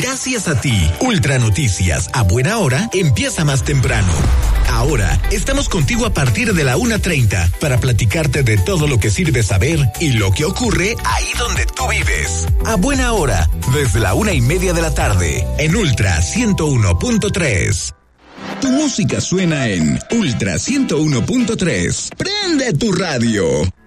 Gracias a ti, Ultra Noticias a buena hora empieza más temprano. Ahora estamos contigo a partir de la 1:30 para platicarte de todo lo que sirve saber y lo que ocurre ahí donde tú vives. A buena hora, desde la 1:30 de la tarde, en Ultra 101.3. Tu música suena en Ultra 101.3. ¡Prende tu radio!